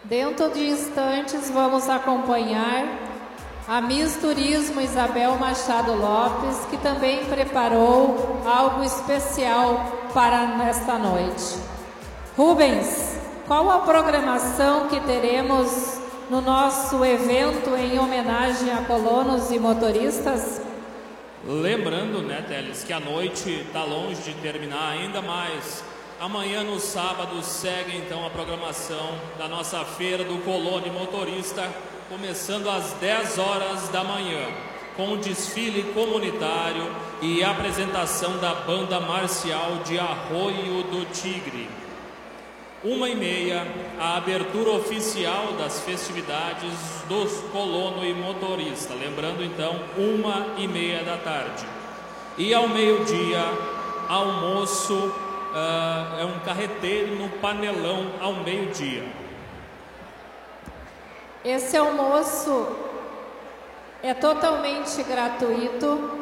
Dentro de instantes vamos acompanhar a Miss Turismo Isabel Machado Lopes, que também preparou algo especial para nesta noite. Rubens, qual a programação que teremos no nosso evento em homenagem a colonos e motoristas? Lembrando, né, Teles, que a noite está longe de terminar, ainda mais. Amanhã, no sábado, segue então a programação da nossa Feira do Colono e Motorista, começando às 10 horas da manhã, com o desfile comunitário e a apresentação da Banda Marcial de Arroio do Tigre. 1h30, a abertura oficial das festividades dos colono e motorista. Lembrando, então, 1h30 da tarde. E ao meio-dia, almoço, é um carreteiro no Panelão ao meio-dia. Esse almoço é totalmente gratuito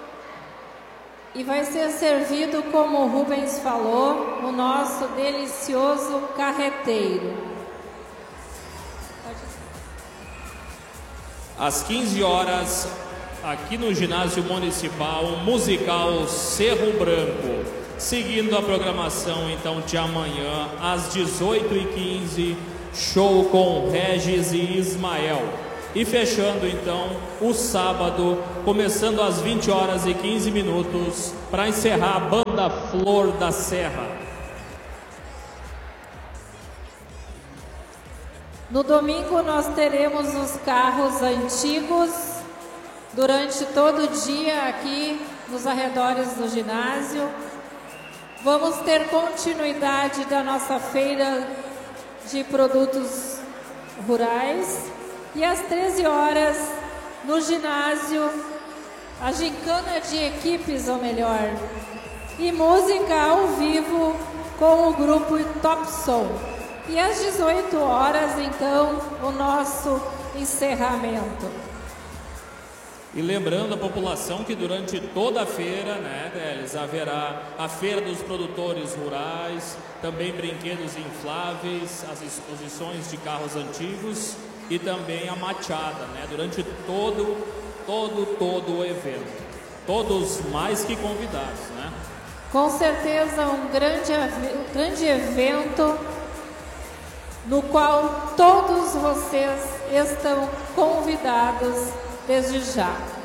e vai ser servido, como o Rubens falou, o nosso delicioso carreteiro. Às 15 horas, aqui no ginásio municipal, musical Cerro Branco. Seguindo a programação, então, de amanhã, às 18h15, show com Regis e Ismael. E fechando, então, o sábado, começando às 20h15, para encerrar a Banda Flor da Serra. No domingo, nós teremos os carros antigos durante todo o dia aqui nos arredores do ginásio. Vamos ter continuidade da nossa feira de produtos rurais. E às 13 horas, no ginásio, a gincana de equipes, ou melhor, e música ao vivo com o grupo Top Som. E às 18 horas, então, o nosso encerramento. E lembrando a população que durante toda a feira, né, Delis, haverá a Feira dos Produtores Rurais, também brinquedos infláveis, as exposições de carros antigos e também a machada, né, durante todo o evento. Todos mais que convidados, né? Com certeza um grande evento no qual todos vocês estão convidados desde já.